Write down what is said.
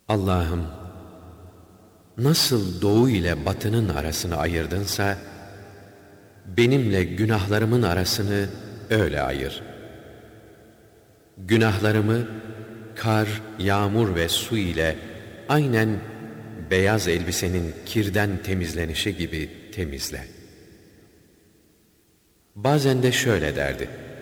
Allah'ım, nasıl doğu ile batının arasını ayırdınsa, benimle günahlarımın arasını öyle ayır. Günahlarımı kar, yağmur ve su ile aynen beyaz elbisenin kirden temizlenişi gibi temizle. Bazen de şöyle derdi: